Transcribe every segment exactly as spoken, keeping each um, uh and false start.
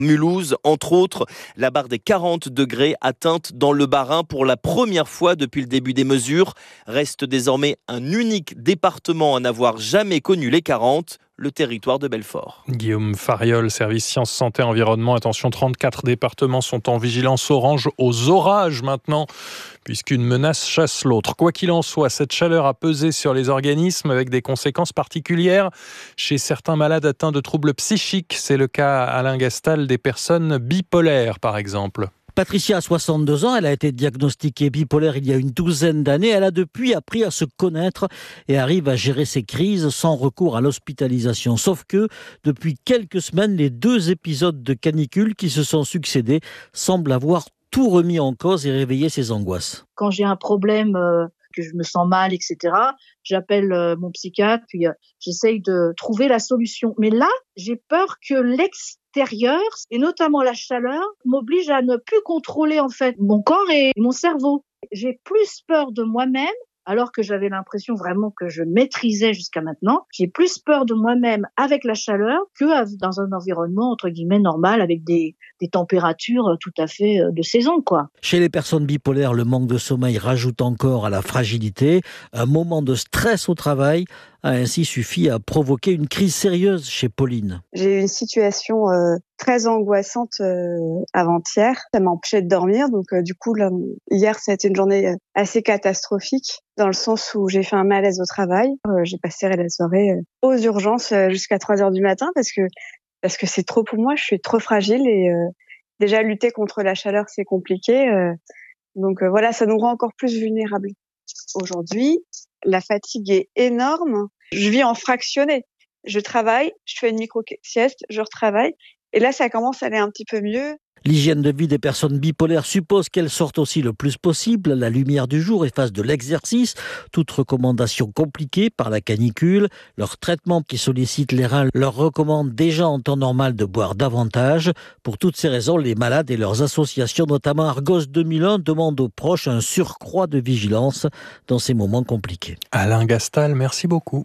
Mulhouse, entre autres, la barre des quarante degrés atteinte dans le Bas-Rhin pour la première fois depuis le début des mesures. Reste désormais un unique département à n'avoir jamais connu les quarante, le territoire de Belfort. Guillaume Fariol, service sciences, santé, environnement. Attention, trente-quatre départements sont en vigilance orange aux orages maintenant, puisqu'une menace chasse l'autre. Quoi qu'il en soit, cette chaleur a pesé sur les organismes avec des conséquences particulières chez certains malades atteints de troubles psychiques. C'est le cas à Alain Gastal des personnes bipolaires, par exemple. Patricia a soixante-deux ans, elle a été diagnostiquée bipolaire il y a une douzaine d'années. Elle a depuis appris à se connaître et arrive à gérer ses crises sans recours à l'hospitalisation. Sauf que, depuis quelques semaines, les deux épisodes de canicule qui se sont succédés semblent avoir tout remis en cause et réveillé ses angoisses. Quand j'ai un problème, euh, que je me sens mal, et cetera, j'appelle euh, mon psychiatre, puis euh, j'essaye de trouver la solution. Mais là, j'ai peur que l'extérieur, et notamment la chaleur, m'oblige à ne plus contrôler en fait mon corps et mon cerveau. J'ai plus peur de moi-même, alors que j'avais l'impression vraiment que je maîtrisais jusqu'à maintenant. J'ai plus peur de moi-même avec la chaleur que dans un environnement entre guillemets normal avec des, des températures tout à fait de saison, quoi. Chez les personnes bipolaires, le manque de sommeil rajoute encore à la fragilité. Un moment de stress au travail a ainsi suffi à provoquer une crise sérieuse chez Pauline. J'ai eu une situation euh, très angoissante euh, avant-hier. Ça m'a empêché de dormir. Donc euh, du coup, là, hier, ça a été une journée assez catastrophique dans le sens où j'ai fait un malaise au travail. Euh, j'ai passé la soirée euh, aux urgences euh, jusqu'à trois heures du matin parce que parce que c'est trop pour moi. Je suis trop fragile et euh, déjà lutter contre la chaleur, c'est compliqué. Euh, donc euh, voilà, ça nous rend encore plus vulnérables. Aujourd'hui, la fatigue est énorme. Je vis en fractionné. Je travaille, je fais une micro-sieste, je retravaille. Et là, ça commence à aller un petit peu mieux. L'hygiène de vie des personnes bipolaires suppose qu'elles sortent aussi le plus possible à la lumière du jour et fassent de l'exercice. Toute recommandation compliquée par la canicule. Leur traitement qui sollicite les reins leur recommande déjà en temps normal de boire davantage. Pour toutes ces raisons, les malades et leurs associations, notamment Argos deux mille un, demandent aux proches un surcroît de vigilance dans ces moments compliqués. Alain Gastal, merci beaucoup.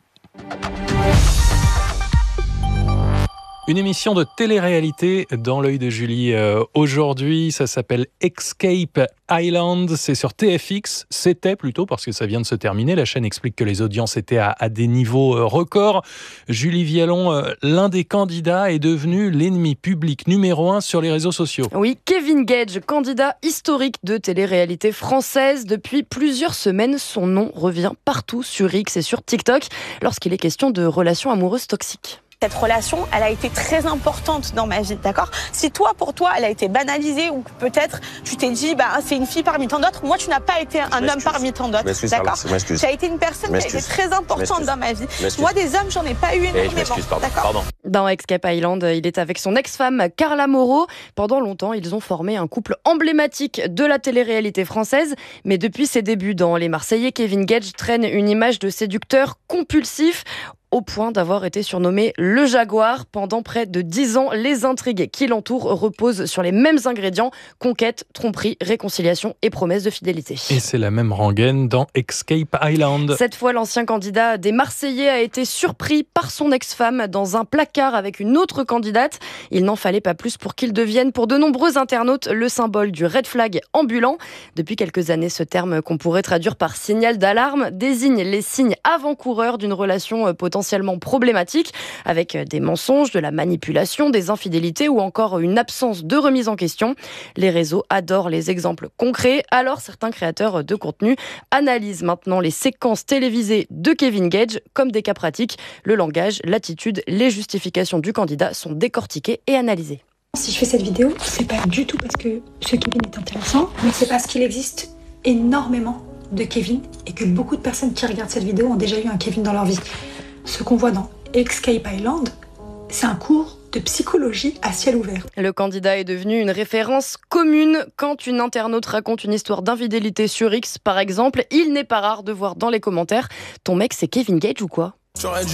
Une émission de télé-réalité dans l'œil de Julie euh, aujourd'hui, ça s'appelle Escape Island, c'est sur T F X, c'était plutôt parce que ça vient de se terminer, la chaîne explique que les audiences étaient à, à des niveaux euh, records. Julie Vialon, euh, l'un des candidats est devenu l'ennemi public numéro un sur les réseaux sociaux. Oui, Kevin Gage, candidat historique de télé-réalité française. Depuis plusieurs semaines, son nom revient partout sur X et sur TikTok lorsqu'il est question de relations amoureuses toxiques. Cette relation, elle a été très importante dans ma vie, d'accord ? Si toi, pour toi, elle a été banalisée ou peut-être tu t'es dit, bah, c'est une fille parmi tant d'autres, moi, tu n'as pas été un homme parmi tant d'autres, d'accord ? Tu as été une personne qui a été très importante dans ma vie. Moi, des hommes, j'en ai pas eu énormément, d'accord ? Dans Escape Island, il est avec son ex-femme Carla Moreau. Pendant longtemps, ils ont formé un couple emblématique de la télé-réalité française. Mais depuis ses débuts dans Les Marseillais, Kevin Gage traîne une image de séducteur compulsif, au point d'avoir été surnommé le Jaguar. Pendant près de dix ans, les intrigues qui l'entourent reposent sur les mêmes ingrédients: conquête, tromperie, réconciliation et promesse de fidélité. Et c'est la même rengaine dans Escape Island. Cette fois, l'ancien candidat des Marseillais a été surpris par son ex-femme dans un placard avec une autre candidate. Il n'en fallait pas plus pour qu'il devienne, pour de nombreux internautes, le symbole du red flag ambulant. Depuis quelques années, ce terme qu'on pourrait traduire par signal d'alarme désigne les signes avant-coureurs d'une relation potentielle potentiellement problématique, avec des mensonges, de la manipulation, des infidélités ou encore une absence de remise en question. Les réseaux adorent les exemples concrets, alors certains créateurs de contenu analysent maintenant les séquences télévisées de Kevin Gage comme des cas pratiques. Le langage, l'attitude, les justifications du candidat sont décortiquées et analysées. Si je fais cette vidéo, c'est pas du tout parce que ce Kevin est intéressant, mais c'est parce qu'il existe énormément de Kevin et que beaucoup de personnes qui regardent cette vidéo ont déjà eu un Kevin dans leur vie. Ce qu'on voit dans Escape Island, c'est un cours de psychologie à ciel ouvert. Le candidat est devenu une référence commune. Quand une internaute raconte une histoire d'infidélité sur X, par exemple, il n'est pas rare de voir dans les commentaires « Ton mec, c'est Kevin Gage ou quoi ?»